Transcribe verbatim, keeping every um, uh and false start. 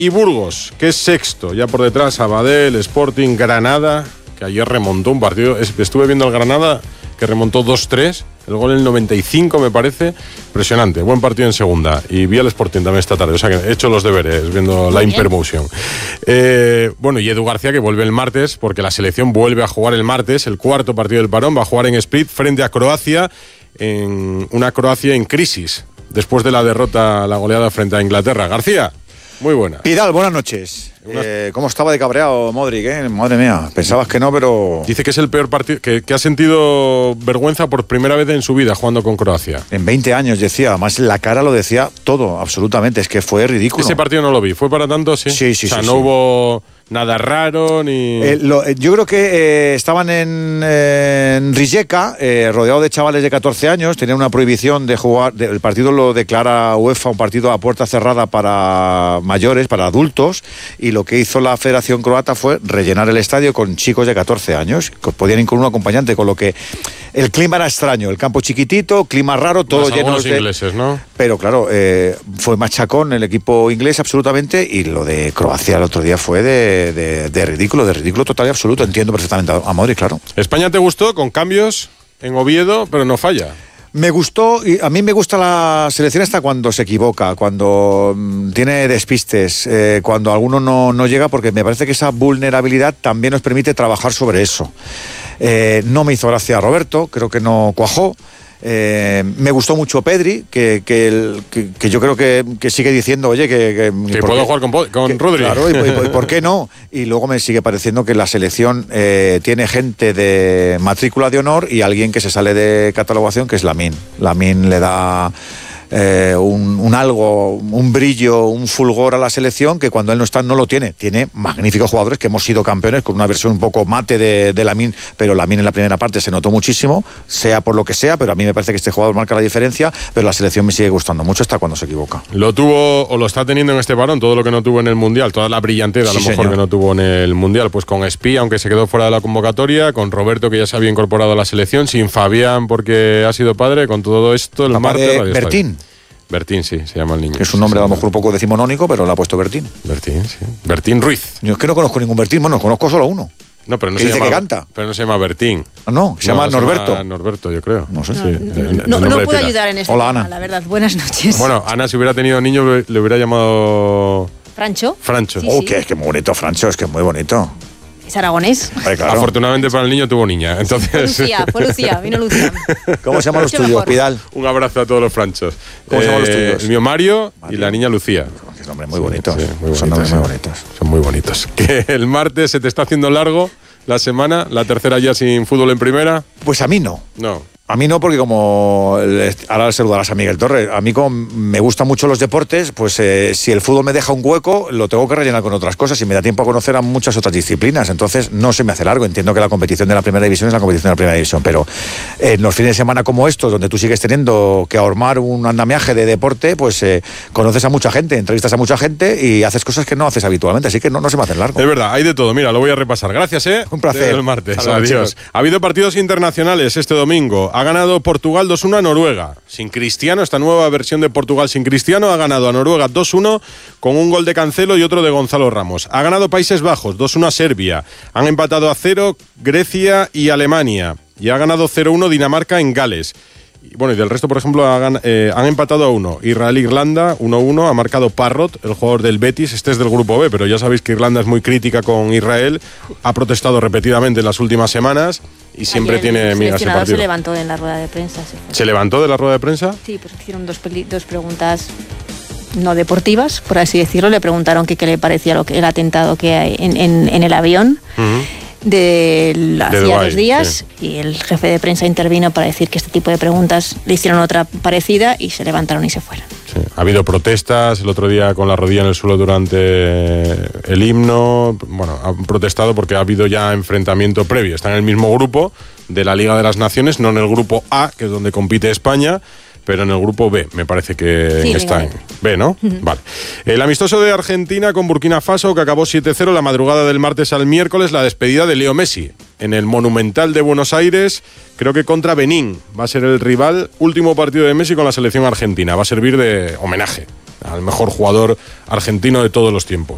y Burgos, que es sexto, ya por detrás Sabadell, Sporting, Granada, que ayer remontó un partido, estuve viendo el Granada, que remontó dos tres, el gol en el noventa y cinco me parece, impresionante, buen partido en segunda, y vi al Sporting también esta tarde, o sea que he hecho los deberes viendo Muy la Hypermotion. Eh, bueno, y Edu García que vuelve el martes, porque la selección vuelve a jugar el martes, el cuarto partido del parón, va a jugar en Split frente a Croacia, en una Croacia en crisis, después de la derrota, la goleada frente a Inglaterra. García, muy buena. Pidal, buenas noches. Eh, ¿Cómo estaba de cabreado Modric, eh? Madre mía, pensabas que no, pero... Dice que es el peor partido, que, que ha sentido vergüenza por primera vez en su vida jugando con Croacia. En veinte años decía, además la cara lo decía todo, absolutamente, es que fue ridículo. Ese partido no lo vi, ¿fue para tanto? Sí, sí, sí. O sea, sí, no sí. hubo nada raro ni... Eh, lo, eh, yo creo que eh, estaban en, eh, en Rijeka, eh, rodeado de chavales de catorce años, tenían una prohibición de jugar, de, el partido lo declara UEFA un partido a puerta cerrada para mayores, para adultos, y lo que hizo la Federación Croata fue rellenar el estadio con chicos de catorce años, que podían ir con un acompañante, con lo que el clima era extraño, el campo chiquitito, clima raro, todo Más lleno de... ingleses, ¿no? Pero claro, eh, fue machacón el equipo inglés absolutamente, y lo de Croacia el otro día fue de De, de ridículo, de ridículo total y absoluto. Entiendo perfectamente a Modric, claro. España te gustó con cambios en Oviedo, pero no falla. Me gustó, y a mí me gusta la selección hasta cuando se equivoca, cuando mmm, tiene despistes, eh, cuando alguno no, no llega, porque me parece que esa vulnerabilidad también nos permite trabajar sobre eso. Eh, no me hizo gracia Roberto, creo que no cuajó. Eh, me gustó mucho Pedri, que, que, el, que, que yo creo que, que sigue diciendo, oye, que... Que, que puedo jugar con, con Rodri. Claro, y, y, y ¿por qué no? Y luego me sigue pareciendo que la selección eh, tiene gente de matrícula de honor y alguien que se sale de catalogación, que es Lamine. Lamine le da... Eh, un, un algo, un brillo, un fulgor a la selección que cuando él no está no lo tiene. Tiene magníficos jugadores que hemos sido campeones con una versión un poco mate de, de Lamine, pero Lamine en la primera parte se notó muchísimo, sea por lo que sea, pero a mí me parece que este jugador marca la diferencia, pero la selección me sigue gustando mucho hasta cuando se equivoca. Lo tuvo o lo está teniendo en este parón, todo lo que no tuvo en el Mundial, toda la brillantez a lo sí, mejor señor. que no tuvo en el Mundial, pues con Espí, aunque se quedó fuera de la convocatoria, con Roberto que ya se había incorporado a la selección, sin Fabián porque ha sido padre, con todo esto el Papá martes... de Bertín. Bertín, sí, se llama el niño. Que es un nombre sí, a lo mejor un poco decimonónico, pero le ha puesto Bertín. Bertín, sí. Bertín Ruiz. Yo es que no conozco ningún Bertín, bueno, conozco solo uno. No, pero no que se dice llama, que canta. Pero no se llama Bertín. No, se no, llama se Norberto. Llama Norberto, yo creo. No sé. No, Sí, no, no, no puedo Pila. ayudar en este Hola, tema, Ana. la verdad. Buenas noches. Bueno, Ana, si hubiera tenido niño, le hubiera llamado... ¿Francho? Francho. Sí, Oh, sí. que es que muy bonito, Francho, es que es muy bonito. Es aragonés. Ay, claro. Afortunadamente para el niño tuvo niña. Entonces... Fue Lucía, fue Lucía, vino Lucía. ¿Cómo se llaman los Mucho tuyos, mejor. Pidal? Un abrazo a todos los franchos. ¿Cómo se llaman los tuyos? El mío Mario, Mario. y la niña Lucía. Que nombres muy bonitos. Sí, muy Son bonitos, nombres muy sí. bonitos. Son muy bonitos. Que el martes se te está haciendo largo la semana, la tercera ya sin fútbol en primera. Pues a mí no. No. A mí no, porque como el- ahora saludarás a Miguel Torres, a mí como me gustan mucho los deportes, pues eh, si el fútbol me deja un hueco, lo tengo que rellenar con otras cosas y me da tiempo a conocer a muchas otras disciplinas. Entonces no se me hace largo. Entiendo que la competición de la primera división es la competición de la primera división, pero en los fines de semana como estos, donde tú sigues teniendo que ahormar un andamiaje de deporte, pues eh, conoces a mucha gente, entrevistas a mucha gente y haces cosas que no haces habitualmente. Así que no, no se me hace largo. Es verdad, hay de todo. Mira, lo voy a repasar. Gracias, ¿eh? Un placer. Desde el martes. Hasta luego, Adiós. chicos. Ha habido partidos internacionales este domingo. Ha ganado Portugal dos uno a Noruega. Sin Cristiano, esta nueva versión de Portugal sin Cristiano ha ganado a Noruega dos uno con un gol de Cancelo y otro de Gonzalo Ramos. Ha ganado Países Bajos dos uno a Serbia. Han empatado a cero Grecia y Alemania. Y ha ganado cero uno Dinamarca en Gales. Y bueno, y del resto, por ejemplo, hagan, eh, han empatado a uno. Israel-Irlanda, uno uno. Ha marcado Parrot, el jugador del Betis. Este es del grupo B, pero ya sabéis que Irlanda es muy crítica con Israel. Ha protestado repetidamente en las últimas semanas y siempre Ayer tiene el migas ese seleccionador partido. se levantó en la rueda de prensa. Se fue. ¿Se levantó de la rueda de prensa? Sí, pues hicieron dos, peli- dos preguntas no deportivas, por así decirlo. Le preguntaron que qué le parecía lo que, el atentado que hay en, en, en el avión. Uh-huh. De, de hacía Dubái, dos días sí. Y el jefe de prensa intervino para decir que este tipo de preguntas le hicieron otra parecida y se levantaron y se fueron. Sí. Ha habido protestas el otro día con la rodilla en el suelo durante el himno. Bueno, han protestado porque ha habido ya enfrentamiento previo. Están en el mismo grupo de la Liga de las Naciones, no en el grupo A, que es donde compite España, pero en el grupo B, me parece que Sí, está Liga en B, ¿no? Uh-huh. Vale. El amistoso de Argentina con Burkina Faso, que acabó siete cero la madrugada del martes al miércoles, la despedida de Leo Messi en el Monumental de Buenos Aires, creo que contra Benín. Va a ser el rival, último partido de Messi con la selección argentina. Va a servir de homenaje al mejor jugador argentino de todos los tiempos.